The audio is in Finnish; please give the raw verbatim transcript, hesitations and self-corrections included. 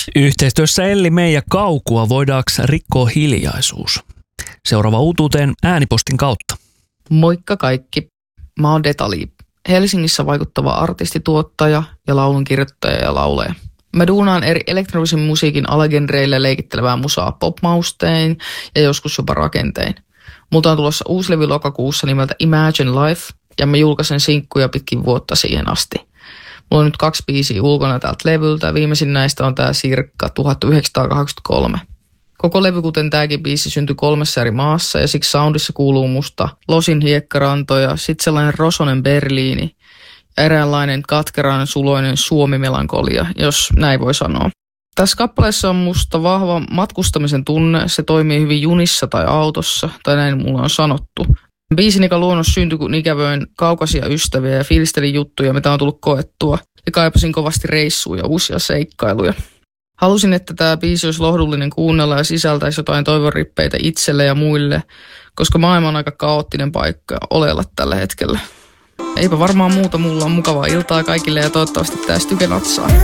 Yhteistyössä Elli Meija Kaukua voidaanko rikkoa hiljaisuus? Seuraava uutuuteen äänipostin kautta. Moikka kaikki. Mä oon Detali. Helsingissä vaikuttava artistituottaja ja laulunkirjoittaja ja laulaja. Mä duunaan eri elektronisen musiikin alagenreille leikittelevää musaa popmaustein ja joskus jopa rakentein. Multa on tulossa uusi levy lokakuussa nimeltä Imagine Life ja mä julkaisen sinkkuja pitkin vuotta siihen asti. Mulla on nyt kaksi biisiä ulkona täältä levyltä. Viimeisin näistä on tää Sirkka tuhatyhdeksänsataakahdeksankymmentäkolme. Koko levy, kuten tääkin biisi, syntyi kolmessa eri maassa ja siksi soundissa kuuluu musta Losin hiekkarantoja, sit sellainen rosonen Berliini ja eräänlainen katkeran suloinen Suomi-melankolia, jos näin voi sanoa. Tässä kappaleessa on musta vahva matkustamisen tunne, se toimii hyvin junissa tai autossa, tai näin mulla on sanottu. Biisin ikä luonnos syntyi, kun ikävöin kaukaisia ystäviä ja fiilistelin juttuja, mitä on tullut koettua, ja kaipasin kovasti reissuja ja uusia seikkailuja. Halusin, että tämä biisi olisi lohdullinen kuunnella ja sisältäisi jotain toivonrippeitä itselle ja muille, koska maailma on aika kaoottinen paikka olella tällä hetkellä. Eipä varmaan muuta, mulla on mukavaa iltaa kaikille ja toivottavasti tää styke natsaa.